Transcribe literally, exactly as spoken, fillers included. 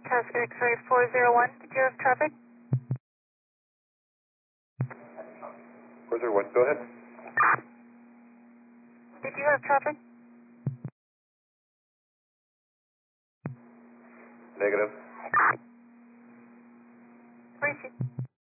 Passenger X-ray four zero one, did you have traffic? four zero one, go ahead. Did you have traffic? Negative. Receive.